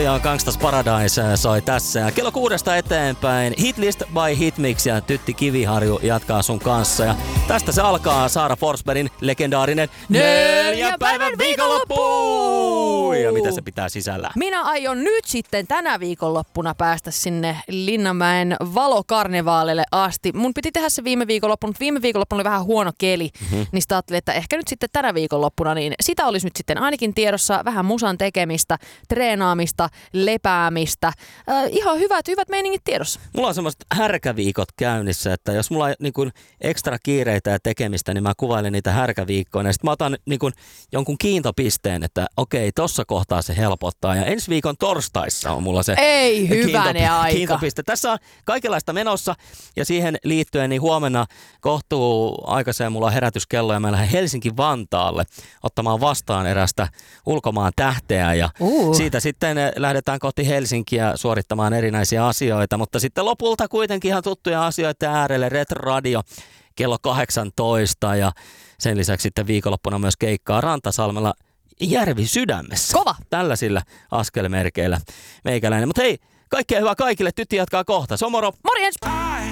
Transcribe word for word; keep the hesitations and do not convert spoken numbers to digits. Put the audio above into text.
ja Gangsta's Paradise soi tässä. Ja kello kuudesta eteenpäin Hitlist by Hitmix ja Tytti Kiviharju jatkaa sun kanssa. Ja tästä se alkaa Saara Forsbergin legendaarinen neljän päivän viikonloppu! Ja mitä se pitää sisällään? Minä aion nyt sitten tänä viikonloppuna päästä sinne Linnanmäen valokarnevaalille asti. Mun piti tehdä se viime viikonloppuna, mutta viime viikonloppuna oli vähän huono keli. Mm-hmm. Niin sitä ajattelin, että ehkä nyt sitten tänä viikonloppuna, niin sitä olisi nyt sitten ainakin tiedossa vähän musan tekemistä, treenaamista, lepäämistä. Äh, ihan hyvät, hyvät meiningit tiedossa. Mulla on semmoiset härkäviikot käynnissä, että jos mulla on niin kuin ekstra kiireitä ja tekemistä, niin mä kuvailen niitä härkäviikkoina. Sitten mä otan niin kuin jonkun kiintopisteen, että okei, tossa kohtaa se helpottaa. Ja ensi viikon torstaissa on mulla se Ei hyvänen aika. kiintopiste. Tässä on kaikenlaista menossa ja siihen liittyen niin huomenna kohtuu aikaiseen mulla on herätyskello ja mä lähden Helsinki-Vantaalle ottamaan vastaan erästä ulkomaan tähteä ja uh. siitä sitten lähdetään kohti Helsinkiä suorittamaan erinäisiä asioita, mutta sitten lopulta kuitenkin ihan tuttuja asioita äärelle Retro Radio kello kahdeksantoista ja sen lisäksi sitten viikonloppuna myös keikkaa Rantasalmella Järvi sydämessä. Kova! Tällaisilla askelmerkeillä meikäläinen. Mutta hei, kaikkea hyvää kaikille. Tytti jatkaa kohta. Se on moro! Morjens!